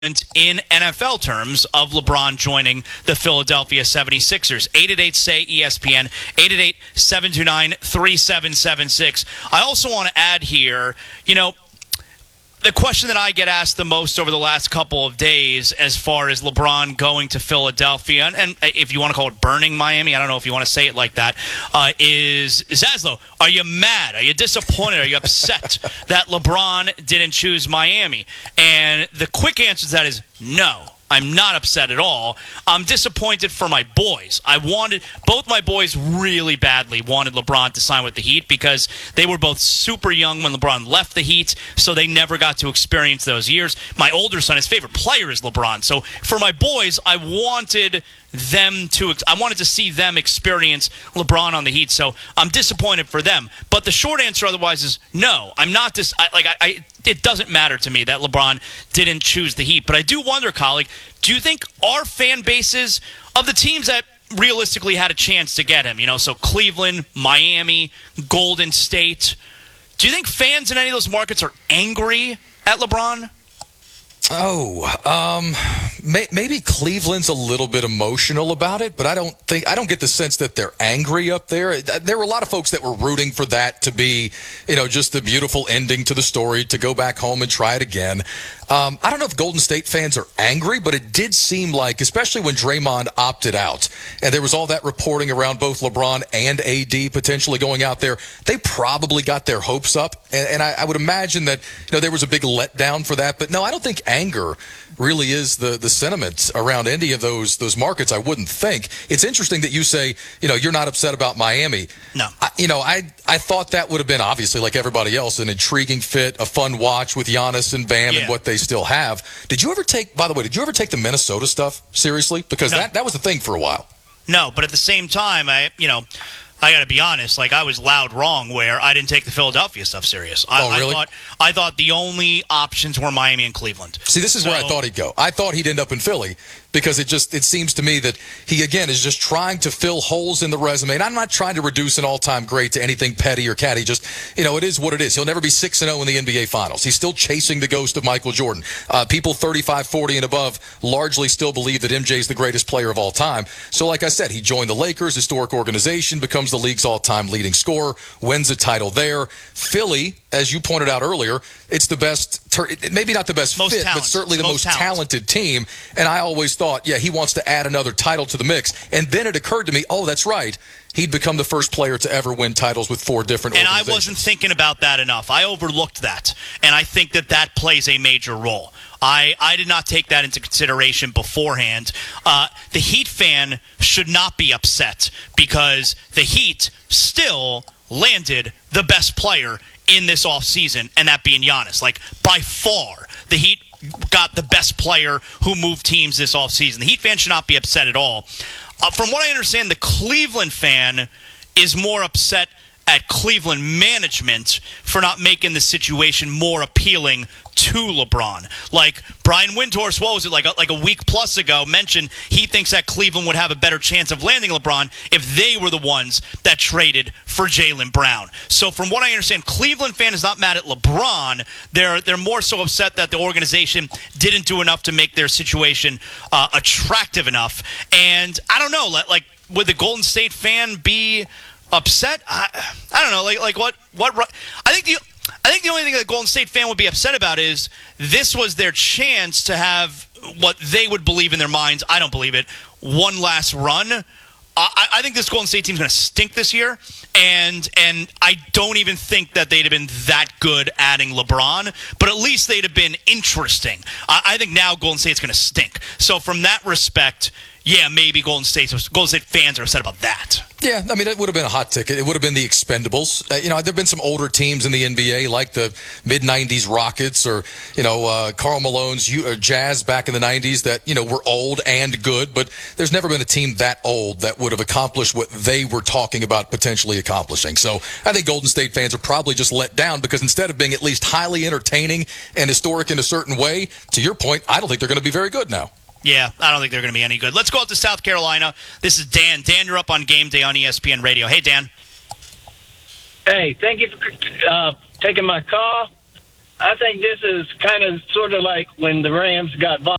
in NFL terms of LeBron joining the Philadelphia 76ers. 888-SAY-ESPN, 888-729-3776. I also want to add here, the question that I get asked the most over the last couple of days as far as LeBron going to Philadelphia, and if you want to call it burning Miami, I don't know if you want to say it like that, is Zaslow, are you mad? Are you disappointed? Are you upset that LeBron didn't choose Miami? And the quick answer to that is no. I'm not upset at all. I'm disappointed for my boys. Both my boys really badly wanted LeBron to sign with the Heat because they were both super young when LeBron left the Heat, so they never got to experience those years. My older son, his favorite player is LeBron. So for my boys, I wanted to see them experience LeBron on the Heat, so I'm disappointed for them. But the short answer otherwise is no. I'm not it doesn't matter to me that LeBron didn't choose the Heat. But I do wonder, colleague, do you think our fan bases of the teams that realistically had a chance to get him, so Cleveland, Miami, Golden State, do you think fans in any of those markets are angry at LeBron? Maybe Cleveland's a little bit emotional about it, but I don't get the sense that they're angry up there. There were a lot of folks that were rooting for that to be, just the beautiful ending to the story, to go back home and try it again. I don't know if Golden State fans are angry, but it did seem like, especially when Draymond opted out, and there was all that reporting around both LeBron and AD potentially going out there, they probably got their hopes up, and I would imagine that there was a big letdown for that. But no, I don't think anger really is the sentiment around any of those markets. I wouldn't think. It's interesting that you say you're not upset about Miami. No, I thought that would have been, obviously, like everybody else, an intriguing fit, a fun watch with Giannis and Bam and what they still have. Did you ever take the Minnesota stuff seriously? Because that was the thing for a while. No, but at the same time, I got to be honest, I was loud wrong where I didn't take the Philadelphia stuff serious. Really? I thought the only options were Miami and Cleveland. See, this is where I thought he'd go. I thought he'd end up in Philly because it seems to me that he, again, is just trying to fill holes in the resume. And I'm not trying to reduce an all-time great to anything petty or catty. Just, it is what it is. He'll never be 6-0 in the NBA Finals. He's still chasing the ghost of Michael Jordan. People 35, 40, and above largely still believe that MJ's the greatest player of all time. So, like I said, he joined the Lakers, historic organization, becomes the league's all-time leading scorer, wins a title there. Philly, as you pointed out earlier, it's the best, maybe not the best most fit, talent. but certainly the most talented team. And I always thought, he wants to add another title to the mix. And then it occurred to me, that's right. He'd become the first player to ever win titles with 4 different organizations. And I wasn't thinking about that enough. I overlooked that. And I think that plays a major role. I did not take that into consideration beforehand. The Heat fan should not be upset because the Heat still landed the best player in this offseason, and that being Giannis. By far, the Heat got the best player who moved teams this offseason. The Heat fan should not be upset at all. From what I understand, the Cleveland fan is more upset at Cleveland management for not making the situation more appealing to LeBron. Brian Windhorst, what was it, like a week plus ago, mentioned he thinks that Cleveland would have a better chance of landing LeBron if they were the ones that traded for Jaylen Brown. So from what I understand, Cleveland fan is not mad at LeBron. They're more so upset that the organization didn't do enough to make their situation attractive enough. And I don't know, would the Golden State fan be upset? I don't know. What? I think the only thing that Golden State fan would be upset about is this was their chance to have what they would believe in their minds. I don't believe it. One last run. I think this Golden State team's going to stink this year, and I don't even think that they'd have been that good adding LeBron, but at least they'd have been interesting. I think now Golden State's going to stink. So from that respect, maybe Golden State fans are upset about that. Yeah, I mean, it would have been a hot ticket. It would have been the Expendables. There have been some older teams in the NBA, like the mid-'90s Rockets or, Karl Malone's Jazz back in the 90s that, were old and good, but there's never been a team that old that would have accomplished what they were talking about potentially accomplishing. So I think Golden State fans are probably just let down because instead of being at least highly entertaining and historic in a certain way, to your point, I don't think they're going to be very good now. Yeah, I don't think they're going to be any good. Let's go out to South Carolina. This is Dan. Dan, you're up on Game Day on ESPN Radio. Hey, Dan. Hey, thank you for taking my call. I think this is kind of sort of like when the Rams got Von